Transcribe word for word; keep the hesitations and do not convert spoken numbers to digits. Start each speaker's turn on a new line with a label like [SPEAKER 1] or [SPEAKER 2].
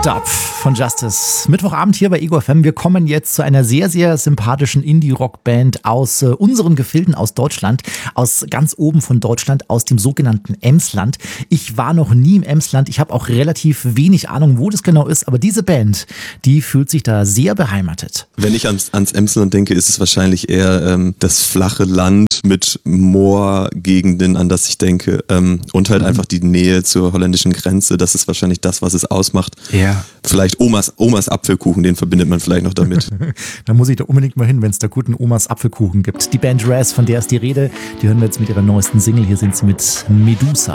[SPEAKER 1] Stop von Justice. Mittwochabend hier bei Ego F M. Wir kommen jetzt zu einer sehr, sehr sympathischen Indie-Rock-Band aus äh, unseren Gefilden, aus Deutschland, aus ganz oben von Deutschland, aus dem sogenannten Emsland. Ich war noch nie im Emsland. Ich habe auch relativ wenig Ahnung, wo das genau ist. Aber diese Band, die fühlt sich da sehr beheimatet.
[SPEAKER 2] Wenn ich ans, ans Emsland denke, ist es wahrscheinlich eher ähm, das flache Land mit Moorgegenden, an das ich denke. Ähm, und halt mhm. einfach die Nähe zur holländischen Grenze. Das ist wahrscheinlich das, was es ausmacht.
[SPEAKER 1] Ja.
[SPEAKER 2] Vielleicht Omas, Omas Apfelkuchen, den verbindet man vielleicht noch damit.
[SPEAKER 1] Da muss ich da unbedingt mal hin, wenn es da guten Omas Apfelkuchen gibt. Die Band Raz, von der ist die Rede. Die hören wir jetzt mit ihrer neuesten Single. Hier sind sie mit Medusa.